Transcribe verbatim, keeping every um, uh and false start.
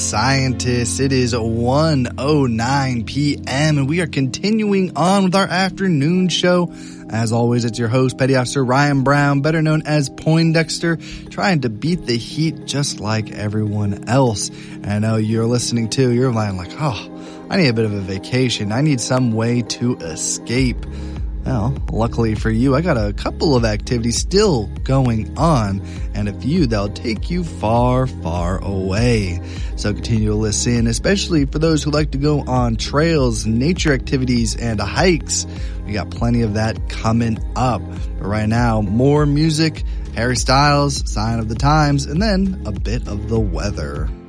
scientists. It is one oh nine p.m. and we are continuing on with our afternoon show. As always, it's your host, Petty Officer Ryan Brown, better known as Poindexter, trying to beat the heat just like everyone else. And I know you're listening too. You're like, oh, I need a bit of a vacation. I need some way to escape. Well, luckily for you, I got a couple of activities still going on, and a few that'll take you far, far away. So continue to listen, especially for those who like to go on trails, nature activities, and hikes. We got plenty of that coming up. But right now, more music, Harry Styles, Sign of the Times, and then a bit of the weather.